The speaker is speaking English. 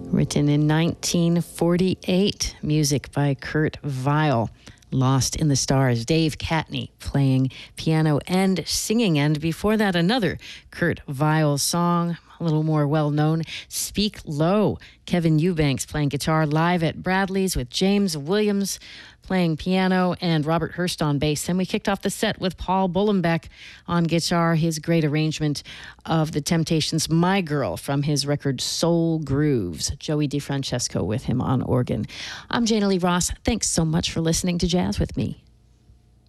Written in 1948, music by Kurt Weill. Lost in the Stars, Dave Catney playing piano and singing. And before that, another Kurt Weill song, a little more well-known, Speak Low. Kevin Eubanks playing guitar live at Bradley's with James Williams playing piano and Robert Hurst on bass. And we kicked off the set with Paul Bullenbeck on guitar, his great arrangement of The Temptations' My Girl from his record Soul Grooves. Joey DeFrancesco with him on organ. I'm Jana Lee Ross. Thanks so much for listening to Jazz with Me.